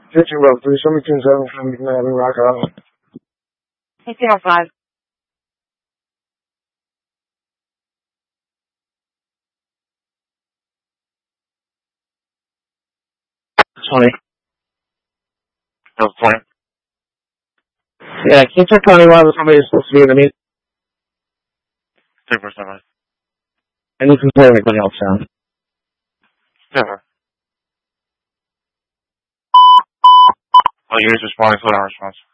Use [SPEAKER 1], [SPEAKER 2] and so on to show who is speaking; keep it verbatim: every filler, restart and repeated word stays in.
[SPEAKER 1] Kitchen Road, three seventeen seven from Avenue, Rock Island.
[SPEAKER 2] eighteen oh five.
[SPEAKER 3] twenty.
[SPEAKER 4] That was twenty.
[SPEAKER 3] Yeah, can you check twenty-one with somebody who's supposed to be in the meeting?
[SPEAKER 4] Take for seven.
[SPEAKER 3] And you can play anybody else down.
[SPEAKER 4] Never. Oh, you're just responding to that response.